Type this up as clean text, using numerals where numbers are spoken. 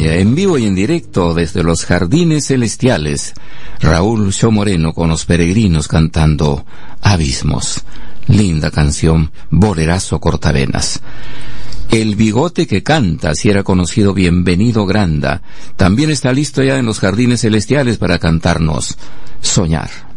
en vivo y en directo desde los Jardines Celestiales, Raúl Sho Moreno con los Peregrinos cantando Abismos. Linda canción, bolerazo cortavenas. El Bigote que canta, si era conocido Bienvenido Granda, también está listo ya en los Jardines Celestiales para cantarnos Soñar.